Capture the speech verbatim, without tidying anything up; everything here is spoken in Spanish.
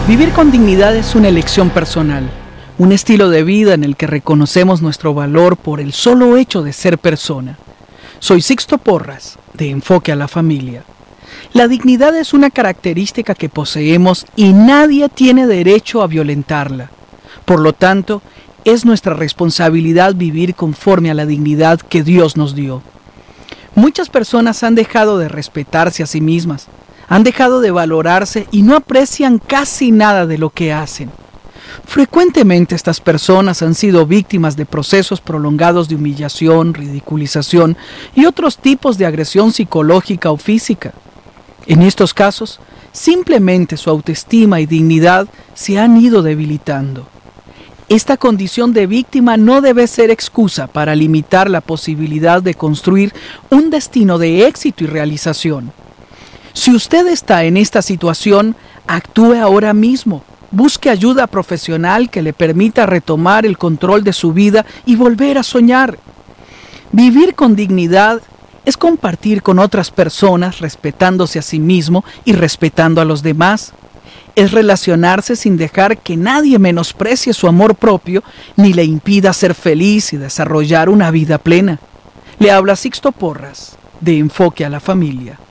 Vivir con dignidad es una elección personal, un estilo de vida en el que reconocemos nuestro valor por el solo hecho de ser persona. Soy Sixto Porras, de Enfoque a la Familia. La dignidad es una característica que poseemos y nadie tiene derecho a violentarla. Por lo tanto, es nuestra responsabilidad vivir conforme a la dignidad que Dios nos dio. Muchas personas han dejado de respetarse a sí mismas, han dejado de valorarse y no aprecian casi nada de lo que hacen. Frecuentemente estas personas han sido víctimas de procesos prolongados de humillación, ridiculización y otros tipos de agresión psicológica o física. En estos casos, simplemente su autoestima y dignidad se han ido debilitando. Esta condición de víctima no debe ser excusa para limitar la posibilidad de construir un destino de éxito y realización. Si usted está en esta situación, actúe ahora mismo. Busque ayuda profesional que le permita retomar el control de su vida y volver a soñar. Vivir con dignidad es compartir con otras personas respetándose a sí mismo y respetando a los demás. Es relacionarse sin dejar que nadie menosprecie su amor propio ni le impida ser feliz y desarrollar una vida plena. Le habla Sixto Porras, de Enfoque a la Familia.